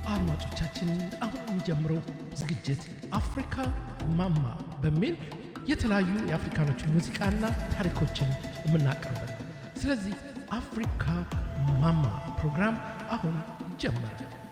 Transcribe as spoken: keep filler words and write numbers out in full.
አድማጮቻችን አሁን የሚጀምረው ዝግጅት አፍሪካ ማማ በሚል የተለያዩ የአፍሪካኖች ሙዚቃና ታሪኮችን የምናቀርበው። ስለዚህ አፍሪካ ማማ ፕሮግራም አሁን ጀመረ።